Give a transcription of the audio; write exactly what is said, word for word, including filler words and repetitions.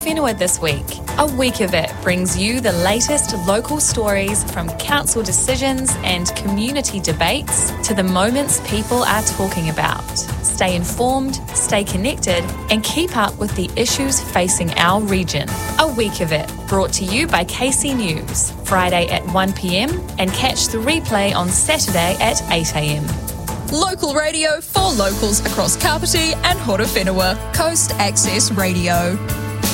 Whenua this week. A week of it brings you the latest local stories from council decisions and community debates to the moments people are talking about. Stay informed, stay connected, and keep up with the issues facing our region. A week of it, brought to you by K C News, Friday at one p.m, and catch the replay on Saturday at eight a.m. Local radio for locals across Kapiti and Horowhenua. Coast Access Radio.